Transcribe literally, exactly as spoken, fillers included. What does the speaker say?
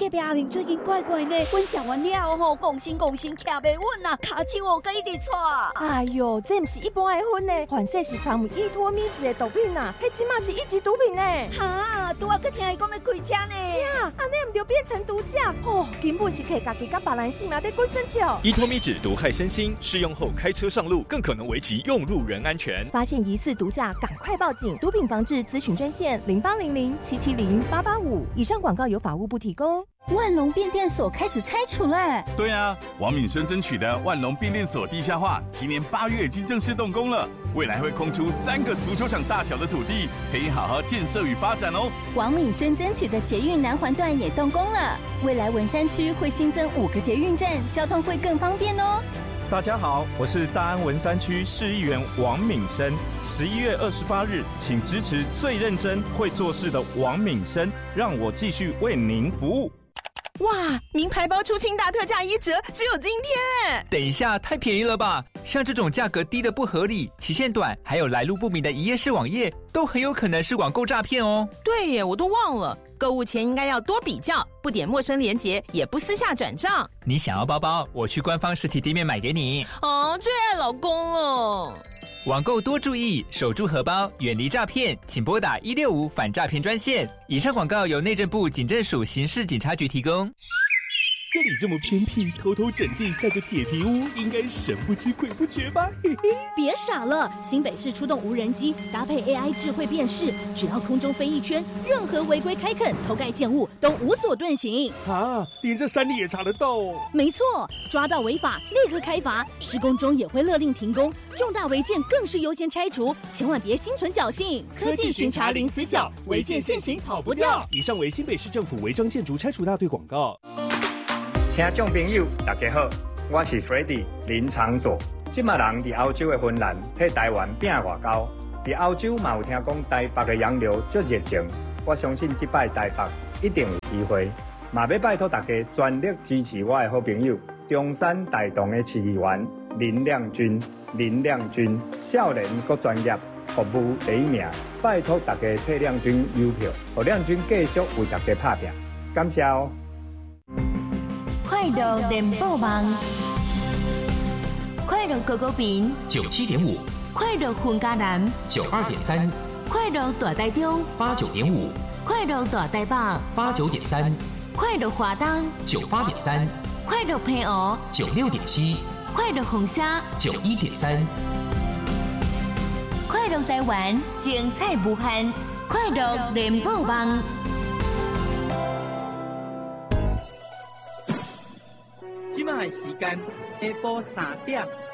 隔壁阿明最近怪怪呢，阮食完了吼，讲心讲心徛袂稳啊，骹手哦，佮一直搓。 哎呦，这不是一般的薰呢，反正是掺有依托咪子的毒品啊，迄即马是一级毒品呢。 哈，拄啊佮听伊讲要开车呢。 是啊，安尼唔就变成毒驾哦，根本是摕家己甲别人性命在滚生笑。 依托咪酯毒害身心，适用后开车上路更可能危及用路人安全。 发现疑似毒驾，赶快报警！毒品防治咨询专线零八零零七七零八八五。以上广告由法务部提供。 万隆变电所开始拆除了。 对啊，王敏生争取的万隆变电所地下化，今年八月已经正式动工了。未来会空出三个足球场大小的土地，可以好好建设与发展哦。 王敏生争取的捷运南环段也动工了，未来文山区会新增五个捷运站，交通会更方便哦。 大家好，我是大安文山区市议员王敏生。十一月二十八日，请支持最认真、会做事的王敏生，让我继续为您服务。 哇，名牌包出清大特价一折，只有今天！ 等一下，太便宜了吧？像这种价格低的不合理、期限短，还有来路不明的一页式网页，都很有可能是网购诈骗哦。 对耶，我都忘了，购物前应该要多比较，不点陌生连结，也不私下转账。 你想要包包，我去官方实体店面买给你。 哦，最爱老公了。 网购多注意，守住荷包，远离诈骗，请拨打一六五反诈骗专线。以上广告由内政部警政署刑事警察局提供。 这里这么偏僻，偷偷整地盖个铁皮屋，应该神不知鬼不觉吧？嘿嘿， 别傻了，新北市出动无人机，搭配 A I 智慧辨识，只要空中飞一圈，任何违规开垦、偷盖建物都无所遁形。 啊，连这山里也查得到哦？ 没错，抓到违法立刻开罚，施工中也会勒令停工，重大违建更是优先拆除，千万别心存侥幸。 科技巡查零死角，违建现行跑不掉。以上为新北市政府违章建筑拆除大队广告。 听众朋友，大家好，我是 Freddy 林长佐。即马人伫欧洲的芬兰替台湾拼外交，伫欧洲嘛有听讲台北的洋流足热情。我相信即摆台北一定有机会，嘛要拜托大家全力支持我的好朋友中山大同的市议员林亮君。林亮君少年阁专业，服务第一名，拜托大家替亮君邮票，让亮君继续为大家打拼。感谢哦。 快乐联播网，快乐狗狗饼九七点五， 快乐混家南九二点三， 快乐大台中八九点五， 快乐大台北八九点三， 快乐华东九八点三， 快乐平湖九六点七， 快乐红沙九一点三， 快乐台湾精彩无限，快乐联播网。 即摆时间下晡三点